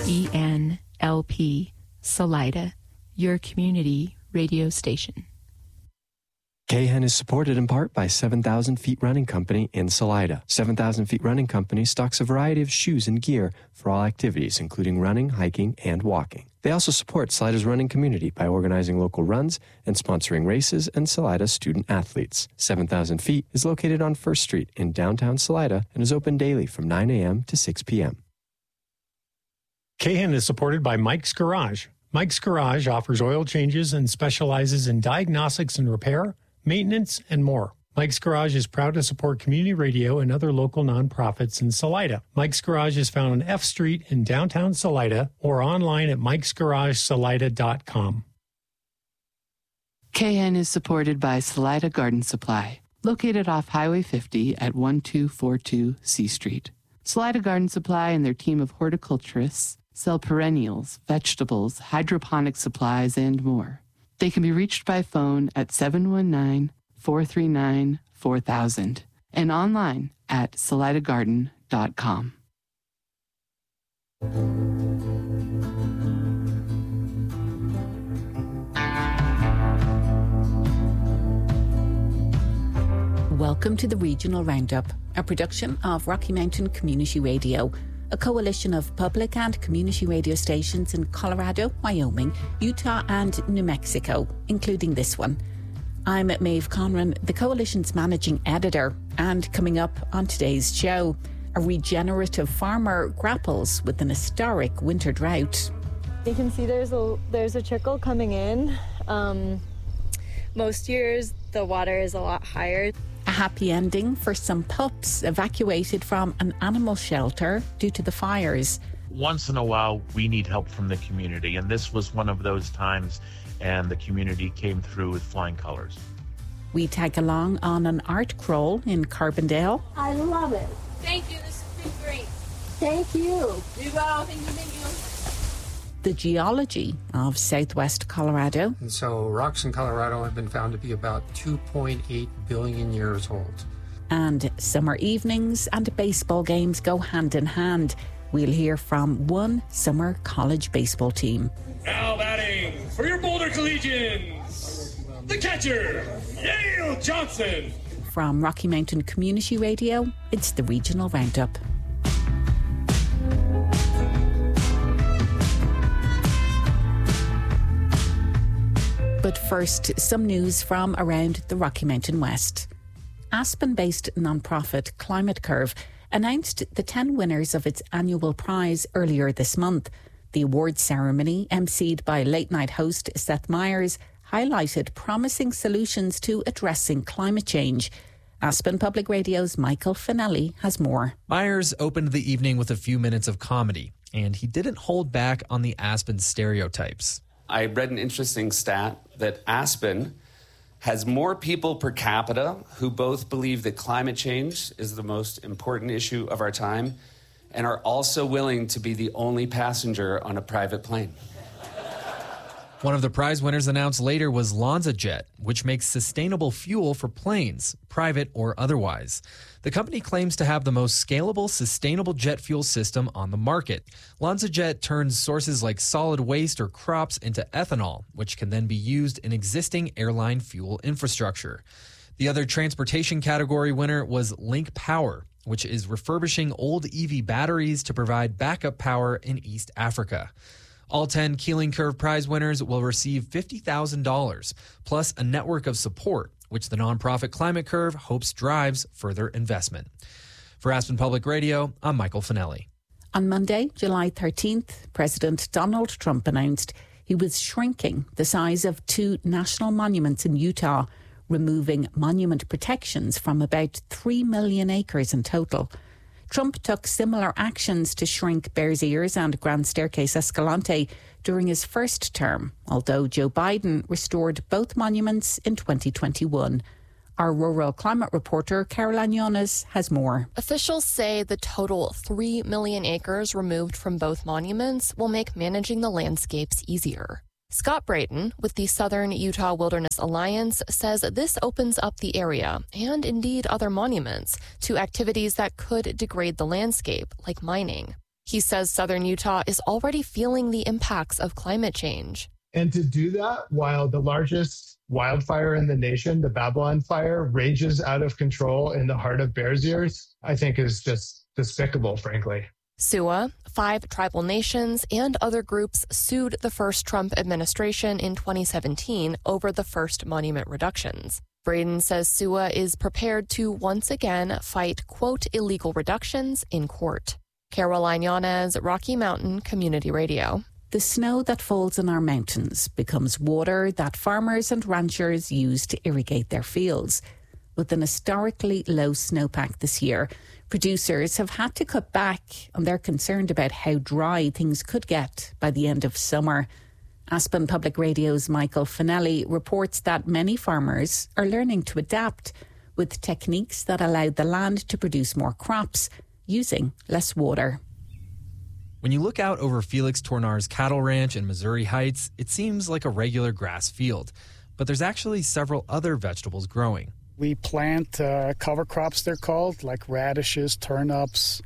KENLP, Salida, your community radio station. KHEN is supported in part by 7,000 Feet Running Company in Salida. 7,000 Feet Running Company stocks a variety of shoes and gear for all activities, including running, hiking, and walking. They also support Salida's running community by organizing local runs and sponsoring races and Salida student athletes. 7,000 Feet is located on 1st Street in downtown Salida and is open daily from 9 a.m. to 6 p.m. KHEN is supported by Mike's Garage. Mike's Garage offers oil changes and specializes in diagnostics and repair, maintenance, and more. Mike's Garage is proud to support community radio and other local nonprofits in Salida. Mike's Garage is found on F Street in downtown Salida or online at mikesgaragesalida.com. KHEN is supported by Salida Garden Supply, located off Highway 50 at 1242 C Street. Salida Garden Supply and their team of horticulturists sell perennials, vegetables, hydroponic supplies, and more. They can be reached by phone at 719-439-4000 and online at salidagarden.com. Welcome to the Regional Roundup, a production of Rocky Mountain Community Radio, a coalition of public and community radio stations in Colorado, Wyoming, Utah and New Mexico, including this one. I'm Maeve Conran, the coalition's managing editor, and coming up on today's show, a regenerative farmer grapples with an historic winter drought. You can see there's a trickle coming in. Most years the water is a lot higher. A happy ending for some pups evacuated from an animal shelter due to the fires. Once in a while, we need help from the community, and this was one of those times, and the community came through with flying colors. We tag along on an art crawl in Carbondale. I love it. Thank you, this has been great. Thank you. You go, thank you. The geology of southwest Colorado. And so rocks in Colorado have been found to be about 2.8 billion years old. And summer evenings and baseball games go hand in hand. We'll hear from one summer college baseball team. Now batting for your Boulder Collegians, the catcher, Yale Johnson. From Rocky Mountain Community Radio, it's the Regional Roundup. But first, some news from around the Rocky Mountain West. Aspen-based nonprofit Climate Curve announced the 10 winners of its annual prize earlier this month. The awards ceremony, emceed by late-night host Seth Meyers, highlighted promising solutions to addressing climate change. Aspen Public Radio's Michael Finelli has more. Meyers opened the evening with a few minutes of comedy, and he didn't hold back on the Aspen stereotypes. I read an interesting stat that Aspen has more people per capita who both believe that climate change is the most important issue of our time and are also willing to be the only passenger on a private plane. One of the prize winners announced later was LanzaJet, which makes sustainable fuel for planes, private or otherwise. The company claims to have the most scalable, sustainable jet fuel system on the market. LanzaJet turns sources like solid waste or crops into ethanol, which can then be used in existing airline fuel infrastructure. The other transportation category winner was Link Power, which is refurbishing old EV batteries to provide backup power in East Africa. All 10 Keeling Curve Prize winners will receive $50,000, plus a network of support, which the nonprofit Climate Curve hopes drives further investment. For Aspen Public Radio, I'm Michael Finelli. On Monday, July 13th, President Donald Trump announced he was shrinking the size of 2 national monuments in Utah, removing monument protections from about 3 million acres in total. Trump took similar actions to shrink Bears Ears and Grand Staircase Escalante during his first term, although Joe Biden restored both monuments in 2021. Our rural climate reporter, Caroline Yonas, has more. Officials say the total 3 million acres removed from both monuments will make managing the landscapes easier. Scott Brayton with the Southern Utah Wilderness Alliance says this opens up the area, and indeed other monuments, to activities that could degrade the landscape, like mining. He says southern Utah is already feeling the impacts of climate change. And to do that while the largest wildfire in the nation, the Babylon fire, rages out of control in the heart of Bears Ears, I think is just despicable, frankly. SUA, 5 tribal nations, and other groups sued the first Trump administration in 2017 over the first monument reductions. Braden says SUA is prepared to once again fight, quote, illegal reductions in court. Caroline Yanez, Rocky Mountain Community Radio. The snow that falls in our mountains becomes water that farmers and ranchers use to irrigate their fields. With an historically low snowpack this year, producers have had to cut back, and they're concerned about how dry things could get by the end of summer. Aspen Public Radio's Michael Finelli reports that many farmers are learning to adapt with techniques that allow the land to produce more crops using less water. When you look out over Felix Tornar's cattle ranch in Missouri Heights, it seems like a regular grass field. But there's actually several other vegetables growing. We plant cover crops, they're called, like radishes, turnips,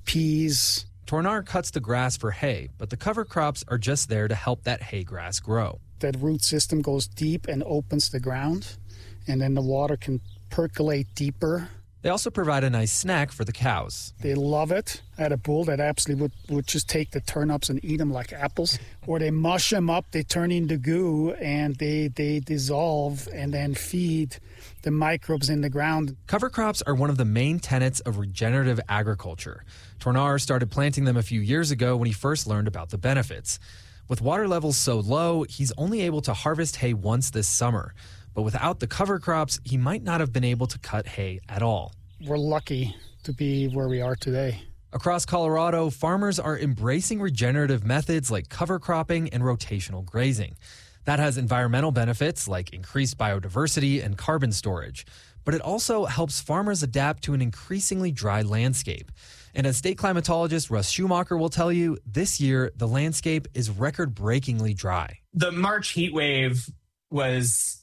peas. Tornar cuts the grass for hay, but the cover crops are just there to help that hay grass grow. That root system goes deep and opens the ground, and then the water can percolate deeper. They also provide a nice snack for the cows. They love it. I had a bull that absolutely would just take the turnips and eat them like apples. Or they mush them up, they turn into goo, and they dissolve and then feed the microbes in the ground. Cover crops are one of the main tenets of regenerative agriculture. Tornar started planting them a few years ago when he first learned about the benefits. With water levels so low, he's only able to harvest hay once this summer. But without the cover crops, he might not have been able to cut hay at all. We're lucky to be where we are today. Across Colorado, farmers are embracing regenerative methods like cover cropping and rotational grazing. That has environmental benefits like increased biodiversity and carbon storage. But it also helps farmers adapt to an increasingly dry landscape. And as state climatologist Russ Schumacher will tell you, this year the landscape is record-breakingly dry. The March heat wave was...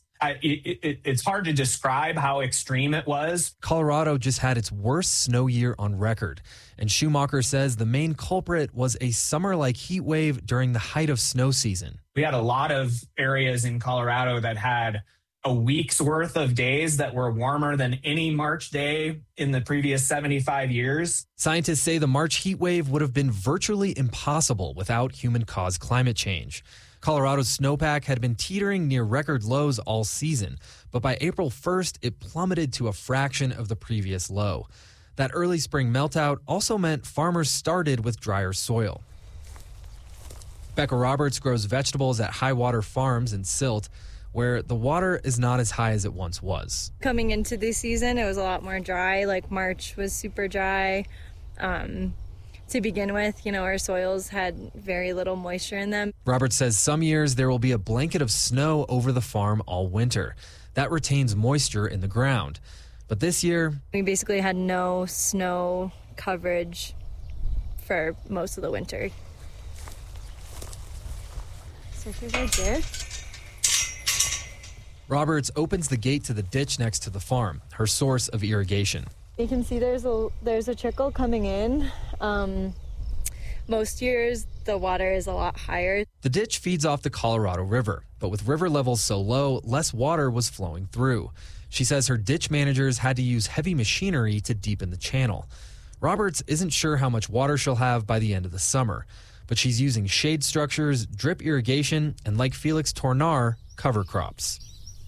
It's hard to describe how extreme it was. Colorado just had its worst snow year on record. And Schumacher says the main culprit was a summer-like heat wave during the height of snow season. We had a lot of areas in Colorado that had a week's worth of days that were warmer than any March day in the previous 75 years. Scientists say the March heat wave would have been virtually impossible without human-caused climate change. Colorado's snowpack had been teetering near record lows all season, but by April 1st, it plummeted to a fraction of the previous low. That early spring meltdown also meant farmers started with drier soil. Becca Roberts grows vegetables at High Water Farms in Silt, where the water is not as high as it once was. Coming into this season, it was a lot more dry. Like March was super dry. To begin with, our soils had very little moisture in them. Roberts says some years there will be a blanket of snow over the farm all winter. That retains moisture in the ground. But this year, we basically had no snow coverage for most of the winter. So here's our ditch. Roberts opens the gate to the ditch next to the farm, her source of irrigation. You can see there's a trickle coming in. Most years, the water is a lot higher. The ditch feeds off the Colorado River, but with river levels so low, less water was flowing through. She says her ditch managers had to use heavy machinery to deepen the channel. Roberts isn't sure how much water she'll have by the end of the summer, but she's using shade structures, drip irrigation, and like Felix Tornar, cover crops.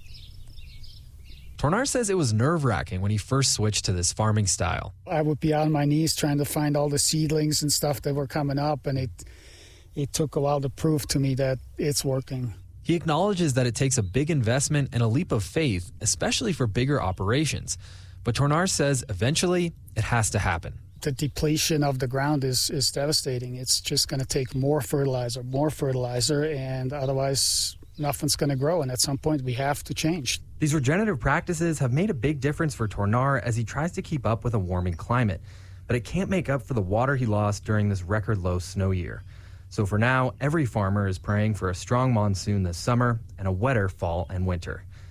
Tornar says it was nerve-wracking when he first switched to this farming style. I would be on my knees trying to find all the seedlings and stuff that were coming up, and it took a while to prove to me that it's working. He acknowledges that it takes a big investment and a leap of faith, especially for bigger operations. But Tornar says eventually it has to happen. The depletion of the ground is devastating. It's just going to take more fertilizer, and otherwise nothing's going to grow. And at some point, we have to change. These regenerative practices have made a big difference for Tornar as he tries to keep up with a warming climate. But it can't make up for the water he lost during this record low snow year. So for now, every farmer is praying for a strong monsoon this summer and a wetter fall and winter.